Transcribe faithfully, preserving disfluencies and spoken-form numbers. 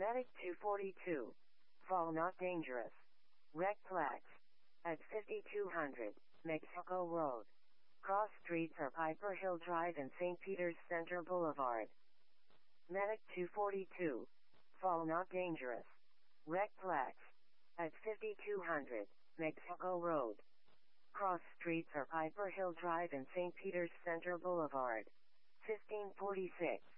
Medic two forty-two. Fall not dangerous. Wreck Plex. At fifty-two hundred, Mexico Road. Cross streets are Piper Hill Drive and Saint Peter's Center Boulevard. Medic two forty-two. Fall not dangerous. Wreck Plex. At fifty-two hundred, Mexico Road. Cross streets are Piper Hill Drive and Saint Peter's Center Boulevard. fifteen forty-six.